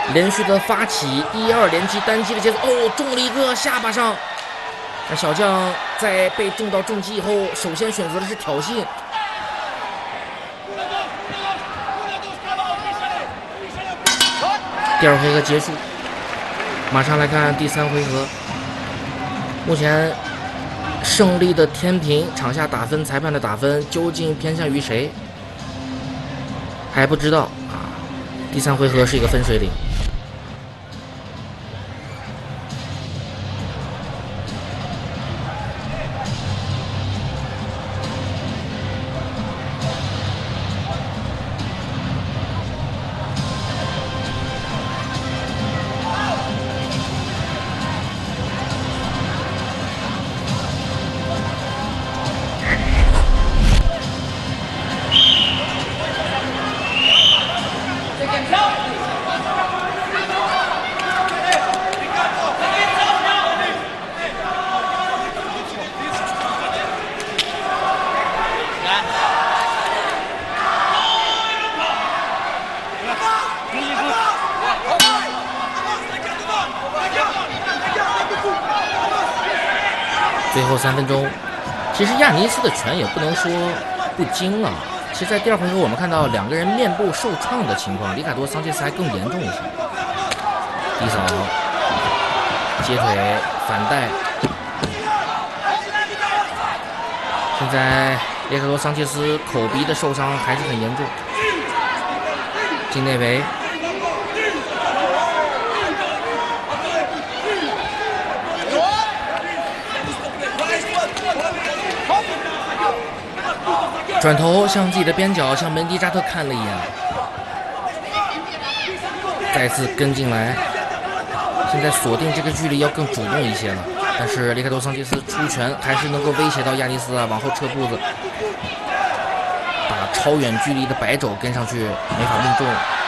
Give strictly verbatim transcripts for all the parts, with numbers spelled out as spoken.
连续的发起一二连击单击的节奏，哦，中了一个下巴上。那小将在被中到重击以后，首先选择的是挑衅。第二回合结束，马上来看第三回合。目前胜利的天平，场下打分，裁判的打分究竟偏向于谁？还不知道啊。第三回合是一个分水岭。最后三分钟，其实亚尼斯的拳也不能说不精啊。其实，在第二回合我们看到两个人面部受创的情况，里卡多·桑切斯还更严重一些。低扫，接腿反带。现在里卡多·桑切斯口鼻的受伤还是很严重。境内围。转头向自己的边角，向门迪扎特看了一眼，再次跟进来。现在锁定这个距离要更主动一些了，但是里卡多·桑切斯出拳还是能够威胁到亚尼斯啊，往后撤步子，打超远距离的摆肘跟上去，没法命中。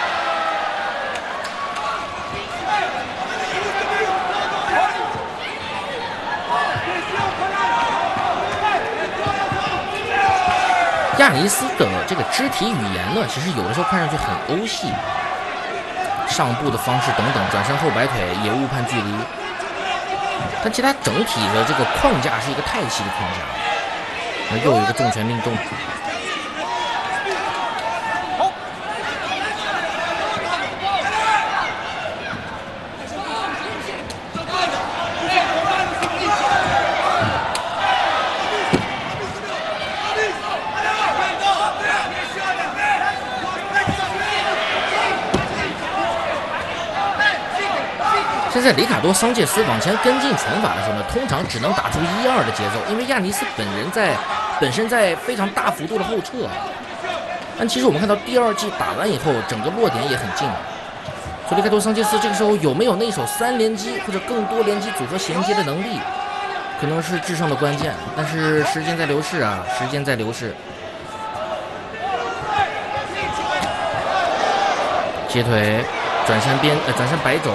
亚尼斯的这个肢体语言呢，其实有的时候看上去很欧系，上步的方式等等，转身后摆腿也误判距离，但其他整体的这个框架是一个泰系的框架。那又有一个重拳命中。现在里卡多·桑切斯往前跟进拳法的时候呢，通常只能打出一二的节奏，因为亚尼斯本人在本身在非常大幅度的后撤。但其实我们看到第二季打完以后，整个落点也很近了。所以里卡多·桑切斯这个时候有没有那手三连击或者更多连击组合衔接的能力，可能是制胜的关键。但是时间在流逝啊，时间在流逝。接腿，转身边呃转身摆肘。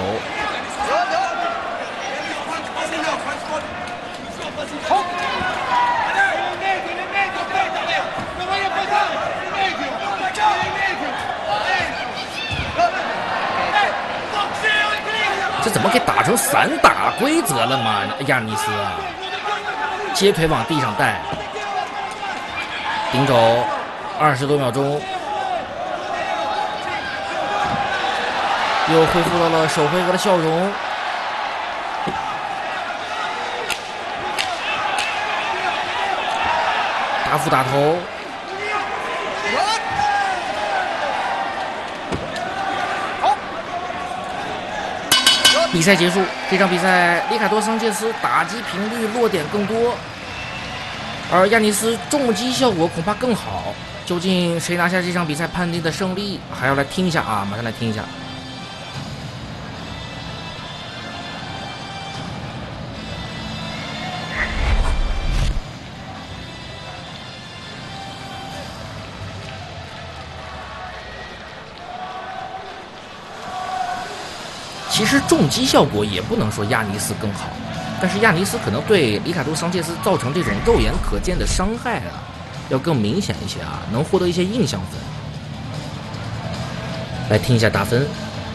这怎么给打成散打规则了吗？亚尼斯啊，接腿往地上带，顶肘，二十多秒钟，又恢复到了首回合的笑容。大腹打头。比赛结束，这场比赛里卡多·桑切斯打击频率落点更多，而亚尼斯重击效果恐怕更好。究竟谁拿下这场比赛判定的胜利，还要来听一下啊！马上来听一下。其实重击效果也不能说亚尼斯更好，但是亚尼斯可能对里卡多·桑切斯造成这种肉眼可见的伤害啊，要更明显一些啊，能获得一些印象分。来听一下打分。